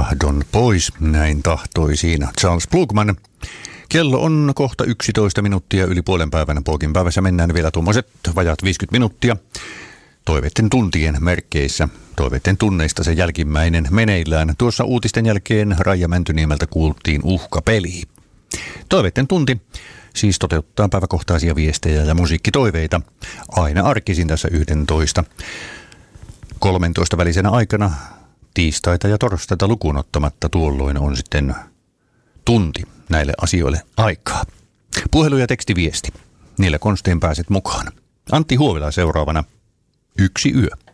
tahdon pois, näin tahtoi siinä Charles Blugman. Kello on kohta 11 minuuttia yli puolen päivänä Pookin päivässä. Mennään vielä tuommoiset vajaat 50 minuuttia toiveiden tuntien merkkeissä. Toiveiden tunneista se jälkimmäinen meneillään. Tuossa uutisten jälkeen Raija Mäntyniemeltä kuultiin uhkapeli. Toiveiden tunti siis toteuttaa päiväkohtaisia viestejä ja musiikkitoiveita aina arkisin tässä 11-13 välisenä aikana. Tiistaita ja torstaita lukuun ottamatta tuolloin on sitten tunti näille asioille aikaa. Puhelu ja tekstiviesti. Niillä konstein pääset mukaan. Antti Huovila seuraavana. Yksi yö.